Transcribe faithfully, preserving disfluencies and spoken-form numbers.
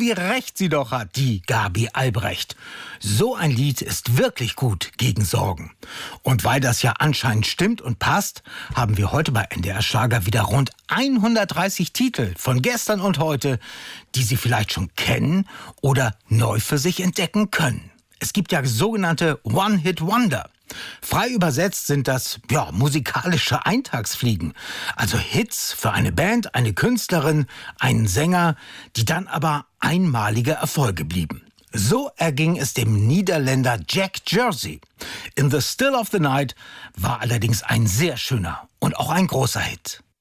wie recht sie doch hat, die Gabi Albrecht. So ein Lied ist wirklich gut gegen Sorgen. Und weil das ja anscheinend stimmt und passt, haben wir heute bei N D R Schlager wieder rund hundertdreißig Titel von gestern und heute, die Sie vielleicht schon kennen oder neu für sich entdecken können. Es gibt ja sogenannte One-Hit-Wonder. Frei übersetzt sind das ja, musikalische Eintagsfliegen. Also Hits für eine Band, eine Künstlerin, einen Sänger, die dann aber einmalige Erfolge blieben. So erging es dem Niederländer Jack Jersey. In the Still of the Night war allerdings ein sehr schöner und auch ein großer Hit.